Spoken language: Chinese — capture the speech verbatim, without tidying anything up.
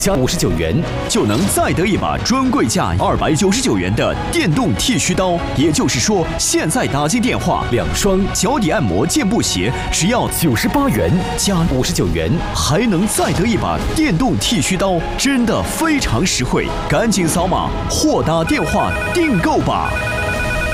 加五十九元就能再得一把专柜价二百九十九元的电动剃须刀。也就是说，现在打进电话，两双脚底按摩健步鞋只要九十八元加五十九元，还能再得一把电动剃须刀，真的非常实惠！赶紧扫码或打电话订购吧。